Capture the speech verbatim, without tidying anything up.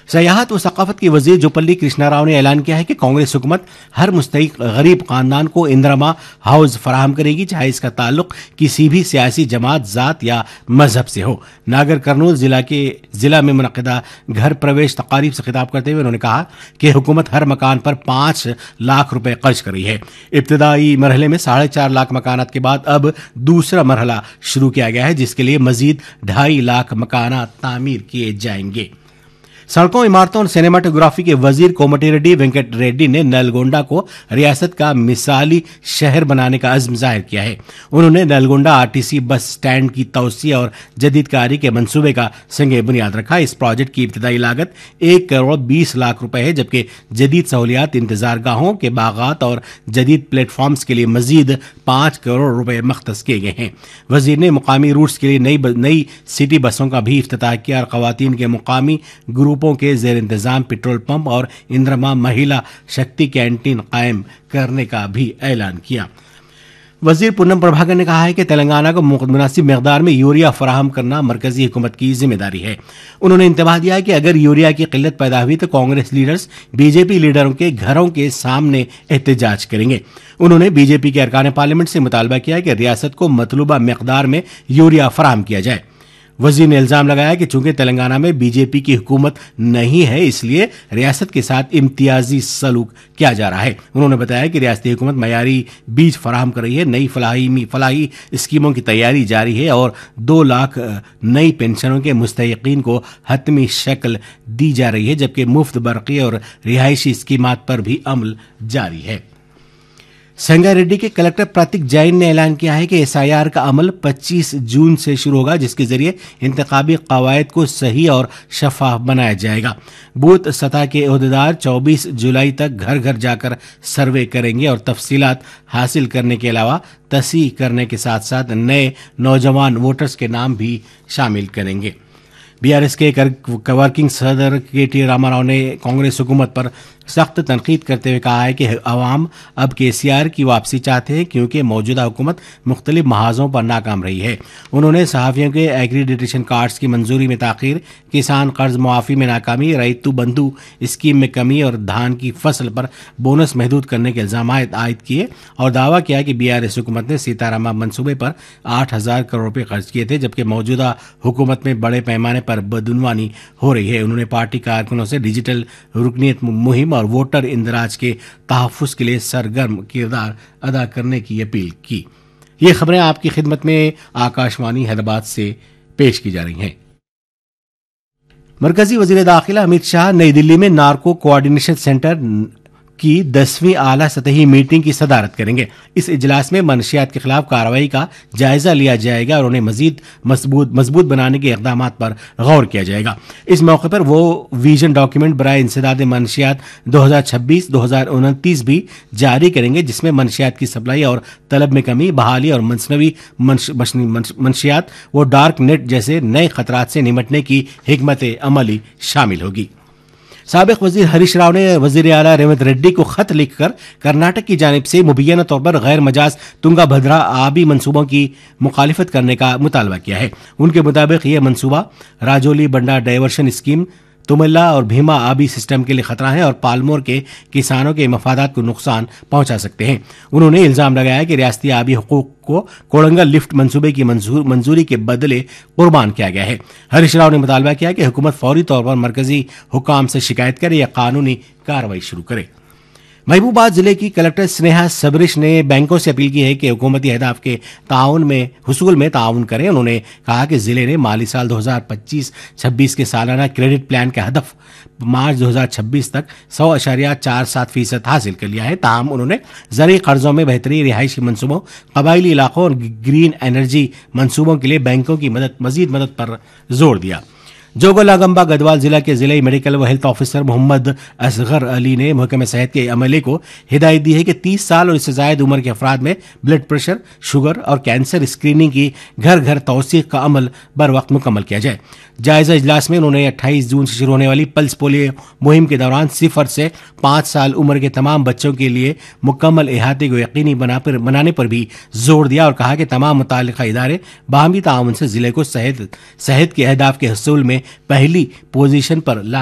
سیاحت و ثقافت کی وزیر جوپلی کرشنا راؤ نے اعلان کیا ہے کہ کانگریس حکومت ہر مستحق غریب خاندان کو اندرما ہاؤس فراہم کرے گی، چاہے اس کا تعلق کسی بھی سیاسی جماعت، ذات یا مذہب سے ہو۔ ناگر کرنول ضلع کے ضلع میں منعقدہ گھر پرویش تقاریب سے خطاب کرتے ہوئے انہوں نے کہا کہ حکومت ہر مکان پر پانچ لاکھ روپے خرچ کر رہی ہے۔ ابتدائی مرحلے میں ساڑھے چار لاکھ مکانات کے بعد اب دوسرا مرحلہ شروع کیا گیا ہے، جس کے لیے مزید ڈھائی لاکھ مکانات تعمیر کیے جائیں گے۔ سڑکوں، عمارتوں اور سینیماٹوگرافی کے وزیر کومٹی ریڈی وینکٹ ریڈی نے نلگونڈا کو ریاست کا مثالی شہر بنانے کا عزم ظاہر کیا ہے۔ انہوں نے Nalgonda are T C bus stand کی توسیع اور جدید کاری کے منصوبے کا سنگ بنیاد رکھا۔ اس پروجیکٹ کی ابتدائی لاگت ایک کروڑ بیس لاکھ روپے ہے، جبکہ جدید سہولیات، انتظار گاہوں کے باغات اور جدید پلیٹ فارمز کے لیے مزید پانچ کروڑ روپے مختص کیے گئے ہیں۔ وزیر نے مقامی روٹس کے لیے نئی نئی سٹی بسوں کا بھی افتتاح کیا اور خواتین کے مقامی گروپ کے زیر انتظام پیٹرول پمپ اور اندرما مہیلا شکتی کینٹین قائم کرنے کا بھی اعلان کیا۔ وزیر پونم پربھاکر نے کہا ہے کہ تلنگانہ کو مناسب مقدار میں یوریا فراہم کرنا مرکزی حکومت کی ذمہ داری ہے۔ انہوں نے انتباہ دیا کہ اگر یوریا کی قلت پیدا ہوئی تو کانگریس لیڈرز بی جے پی لیڈروں کے گھروں کے سامنے احتجاج کریں گے۔ انہوں نے بی جے پی کے ارکان پارلیمنٹ سے مطالبہ کیا کہ ریاست کو مطلوبہ مقدار میں یوریا فراہم کیا جائے۔ وزیر نے الزام لگایا کہ چونکہ تلنگانہ میں بی جے پی کی حکومت نہیں ہے، اس لیے ریاست کے ساتھ امتیازی سلوک کیا جا رہا ہے۔ انہوں نے بتایا کہ ریاستی حکومت معیاری بیج فراہم کر رہی ہے، نئی فلاحی فلاحی اسکیموں کی تیاری جاری ہے اور دو لاکھ نئی پینشنوں کے مستحقین کو حتمی شکل دی جا رہی ہے، جبکہ مفت برقی اور رہائشی اسکیمات پر بھی عمل جاری ہے۔ سنگا ریڈی کے کلکٹر پرتک جین نے اعلان کیا ہے کہ ایس آئی آر کا عمل پچیس جون سے شروع ہوگا، جس کے ذریعے انتخابی قواعد کو صحیح اور شفاف بنایا جائے گا۔ بوتھ سطح کے عہدیدار چوبیس جولائی تک گھر گھر جا کر سروے کریں گے اور تفصیلات حاصل کرنے کے علاوہ تصحیح کرنے کے ساتھ ساتھ نئے نوجوان ووٹرز کے نام بھی شامل کریں گے۔ بی آر ایس کے ورکنگ صدر کے ٹی راما راؤ نے کانگریس حکومت پر سخت تنقید کرتے ہوئے کہا ہے کہ عوام اب کے سی آر کی واپسی چاہتے ہیں، کیونکہ موجودہ حکومت مختلف محاذوں پر ناکام رہی ہے۔ انہوں نے صحافیوں کے ایگریڈیٹیشن کارڈز کی منظوری میں تاخیر، کسان قرض معافی میں ناکامی، ریتو بندھو اسکیم میں کمی اور دھان کی فصل پر بونس محدود کرنے کے الزامات عائد کیے اور دعویٰ کیا کہ بی آر ایس حکومت نے سیتاراما منصوبے پر آٹھ ہزار کروڑ روپے خرچ کیے تھے، جبکہ موجودہ حکومت میں بڑے پیمانے پر بدعنوانی ہو رہی ہے۔ انہوں نے پارٹی کارکنوں سے ڈیجیٹل رکنیت مہم اور ووٹر اندراج کے تحفظ کے لیے سرگرم کردار ادا کرنے کی اپیل کی۔ یہ خبریں آپ کی خدمت میں آکاشوانی حیدرآباد سے پیش کی جا رہی ہیں۔ مرکزی وزیر داخلہ امت شاہ نئی دلی میں نارکو کوآرڈینیشن سینٹر کی دسویں اعلیٰ سطحی میٹنگ کی صدارت کریں گے۔ اس اجلاس میں منشیات کے خلاف کارروائی کا جائزہ لیا جائے گا اور انہیں مزید مضبوط مضبوط بنانے کے اقدامات پر غور کیا جائے گا۔ اس موقع پر وہ ویژن ڈاکیومنٹ برائے انسداد منشیات دو ہزار چھبیس دو ہزار انتیس بھی جاری کریں گے، جس میں منشیات کی سپلائی اور طلب میں کمی، بحالی اور مصنوعی منشیات و ڈارک نیٹ جیسے نئے خطرات سے نمٹنے کی حکمت عملی شامل ہوگی۔ سابق وزیر ہریش راؤ نے وزیر اعلیٰ ریونت ریڈی کو خط لکھ کر کرناٹک کی جانب سے مبینہ طور پر غیر مجاز تنگا بھدرا آبی منصوبوں کی مخالفت کرنے کا مطالبہ کیا ہے۔ ان کے مطابق یہ منصوبہ راجولی بنڈا ڈائیورشن اسکیم، تملا اور بھیما آبی سسٹم کے لیے خطرہ ہیں اور پالمور کے کسانوں کے مفادات کو نقصان پہنچا سکتے ہیں۔ انہوں نے الزام لگایا کہ ریاستی آبی حقوق کو کوڑنگل لفٹ منصوبے کی منظوری کے بدلے قربان کیا گیا ہے۔ ہریش راؤ نے مطالبہ کیا کہ حکومت فوری طور پر مرکزی حکام سے شکایت کرے یا قانونی کارروائی شروع کرے۔ محبوب آباد ضلع کی کلکٹر سنیہا سبرش نے بینکوں سے اپیل کی ہے کہ حکومتی اہداف کے تعاون میں حصول میں تعاون کریں۔ انہوں نے کہا کہ ضلع نے مالی سال دو ہزار پچیس چھبیس کے سالانہ کریڈٹ پلان کا ہدف مارچ دو ہزار چھبیس تک سو اشاریہ چار سات فیصد حاصل کر لیا ہے۔ تاہم انہوں نے زرعی قرضوں میں بہتری، رہائشی منصوبوں، قبائلی علاقوں اور گرین انرجی منصوبوں کے لیے بینکوں کی مدد مزید مدد پر زور دیا۔ جوگولاگمبا گدوال ضلع کے ضلعی میڈیکل و ہیلتھ آفیسر محمد اصغر علی نے محکمہ صحت کے عملے کو ہدایت دی ہے کہ تیس سال اور اس سے زائد عمر کے افراد میں بلڈ پریشر، شوگر اور کینسر اسکریننگ کی گھر گھر توثیق کا عمل بر وقت مکمل کیا جائے۔ جائزہ اجلاس میں انہوں نے اٹھائیس جون سے شروع ہونے والی پلس پولیو مہم کے دوران صفر سے پانچ سال عمر کے تمام بچوں کے لیے مکمل احاطے کو یقینی بنانے پر بھی زور دیا اور کہا کہ تمام متعلقہ ادارے باہمی تعاون سے ضلع کو صحت صحت کے اہداف کے حصول میں پہلی پوزیشن پر لا